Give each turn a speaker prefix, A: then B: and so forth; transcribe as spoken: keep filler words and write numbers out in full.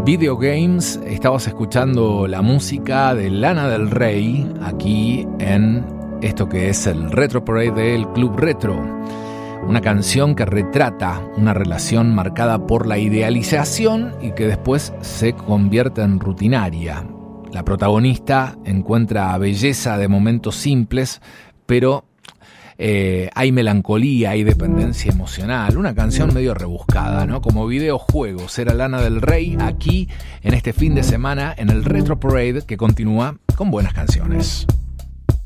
A: Video Games, estabas escuchando la música de Lana del Rey aquí en esto que es el Retro Parade del Club Retro. Una canción que retrata una relación marcada por la idealización y que después se convierte en rutinaria. La protagonista encuentra belleza de momentos simples, pero eh, hay melancolía, hay dependencia emocional. Una canción medio rebuscada, ¿no? Como videojuegos. Era Lana del Rey aquí en este fin de semana en el Retro Parade, que continúa con buenas canciones.